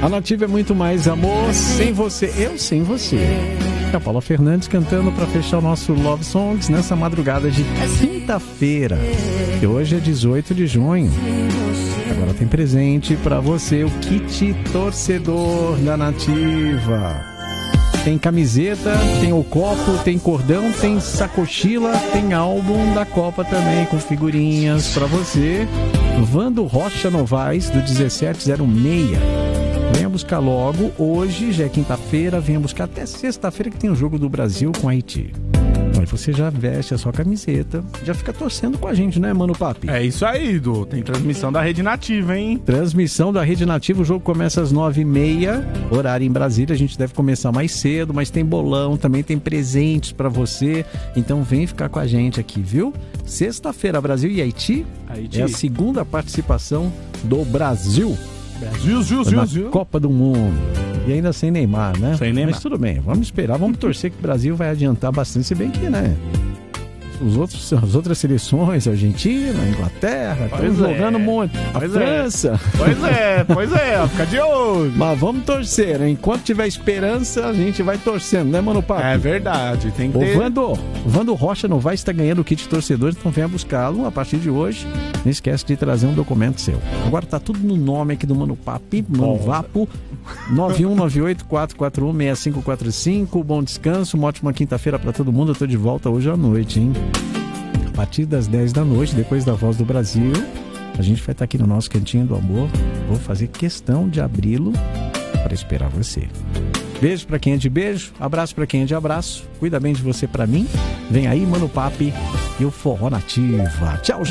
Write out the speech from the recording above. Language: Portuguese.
A Nativa é muito mais amor, sem você, eu sem você. A Paula Fernandes cantando para fechar o nosso Love Songs nessa madrugada de quinta-feira, que hoje é 18 de junho. Agora tem presente para você, o kit torcedor da Nativa. Tem camiseta, tem o copo, tem cordão, tem sacochila, tem álbum da Copa também, com figurinhas para você. Vando Rocha Novaes, do 1706. Venha buscar logo, hoje já é quinta-feira, venha buscar até sexta-feira que tem o jogo do Brasil com Haiti. Aí você já veste a sua camiseta, já fica torcendo com a gente, né, Mano Papi? É isso aí, Du. Tem transmissão da Rede Nativa, hein? Transmissão da Rede Nativa, o jogo começa às 9h30, horário em Brasília. A gente deve começar mais cedo, mas tem bolão, também tem presentes pra você. Então vem ficar com a gente aqui, viu? Sexta-feira, Brasil e Haiti. É a segunda participação do Brasil. Na Copa do Mundo. E ainda sem Neymar, né? Sem Neymar. Mas tudo bem, vamos esperar, vamos torcer que o Brasil vai adiantar bastante, se bem que, né? As outras seleções, Argentina, Inglaterra, estão jogando muito. A França. Pois é, fica de olho. Mas vamos torcer, né? Enquanto tiver esperança, a gente vai torcendo, né, Mano Papi? É verdade, tem que ter. O Vando Rocha Novaes está ganhando o kit torcedor, então venha buscá-lo a partir de hoje. Não esquece de trazer um documento seu. Agora tá tudo no nome aqui do Mano Papi, Mano Vapo, 9198-441-6545. Bom descanso, uma ótima quinta-feira para todo mundo. Eu tô de volta hoje à noite, hein? A partir das 10 da noite, depois da Voz do Brasil, a gente vai estar aqui no nosso Cantinho do Amor. Vou fazer questão de abri-lo para esperar você. Beijo para quem é de beijo, abraço para quem é de abraço. Cuida bem de você para mim. Vem aí, Mano Papi e o Forró Nativa. Tchau, gente.